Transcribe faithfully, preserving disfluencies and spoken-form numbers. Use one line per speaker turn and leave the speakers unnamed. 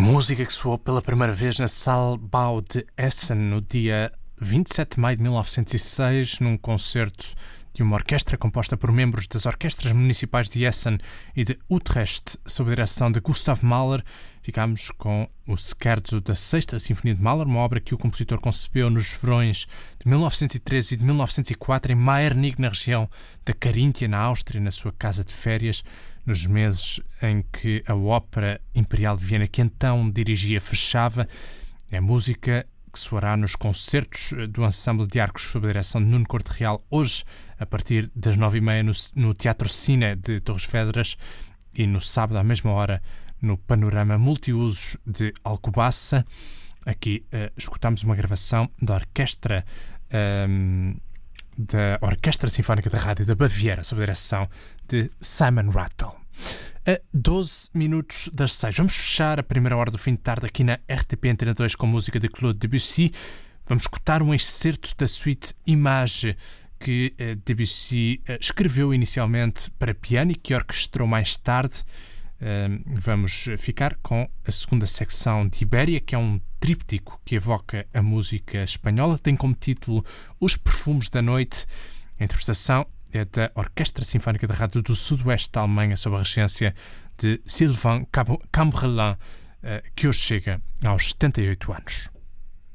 Música que soou pela primeira vez na Saalbau de Essen no dia vinte e sete de maio de mil novecentos e seis, num concerto de uma orquestra composta por membros das orquestras municipais de Essen e de Utrecht, sob a direção de Gustav Mahler. Ficámos com o Scherzo da Sexta Sinfonia de Mahler, uma obra que o compositor concebeu nos verões de mil novecentos e treze e de mil novecentos e quatro em Maernig, na região da Caríntia, na Áustria, na sua casa de férias, nos meses em que a Ópera Imperial de Viena, que então dirigia, fechava. É música que soará nos concertos do Ensemble de Arcos sob a direção de Nuno Corte Real, hoje, a partir das nove e meia, no, no Teatro Cine de Torres Vedras, e no sábado, à mesma hora, no Panorama Multiusos de Alcobaça. Aqui uh, escutamos uma gravação da orquestra um, da Orquestra Sinfónica da Rádio da Baviera, sob a direção de Simon Rattle. A doze minutos das seis. Vamos fechar a primeira hora do fim de tarde aqui na R T P Antena dois com música de Claude Debussy. Vamos escutar um excerto da suite Image que uh, Debussy uh, escreveu inicialmente para piano e que orquestrou mais tarde. Uh, vamos ficar com a segunda secção de Ibéria, que é um tríptico que evoca a música espanhola. Tem como título Os Perfumes da Noite. A interpretação é da Orquestra Sinfónica da Rádio do Sudoeste da Alemanha, sob a regência de Sylvain Cambrelin, que hoje chega aos setenta e oito anos.